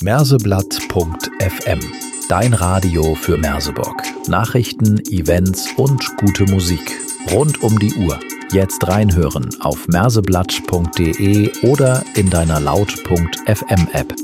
Merseblatt.fm. Dein Radio für Merseburg. Nachrichten, Events und gute Musik. Rund um die Uhr. Jetzt reinhören auf merseblatt.de oder in deiner Laut.fm App.